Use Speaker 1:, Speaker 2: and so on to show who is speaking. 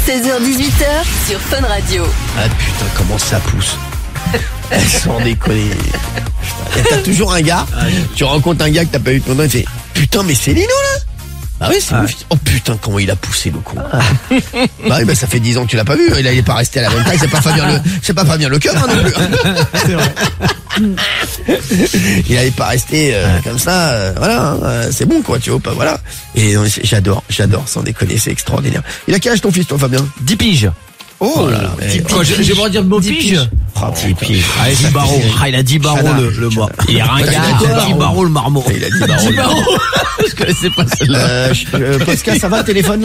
Speaker 1: 16h18h sur Fun Radio.
Speaker 2: Ah putain, comment ça pousse. Sans déconner. Et t'as toujours un gars, tu rencontres un gars que t'as pas eu ton nom, il fait putain mais c'est Lino là. Ah oui, c'est mon fils. Oh putain, comment il a poussé le con. Bah oui, bah ça fait 10 ans que tu l'as pas vu. Il est pas resté à la même taille. C'est pas Fabien Lecoeur hein, non plus.
Speaker 3: C'est vrai.
Speaker 2: Il avait pas resté comme ça. Voilà, c'est bon quoi, tu vois pas. Voilà. Et j'adore, sans déconner, c'est extraordinaire. Il a quel âge ton fils, toi, Fabien?
Speaker 3: 10 piges.
Speaker 2: Oh là là.
Speaker 3: J'ai pas dire de mots piges.
Speaker 2: Oh, 10 piges.
Speaker 3: Ah, 10 barreaux. Ah, il a 10 barreaux le mois. Il est ringard. 10 barreaux le marmot.
Speaker 2: Il a 10 barreaux.
Speaker 3: Je connaissais pas celle-là.
Speaker 2: Pascal, ça va le téléphone?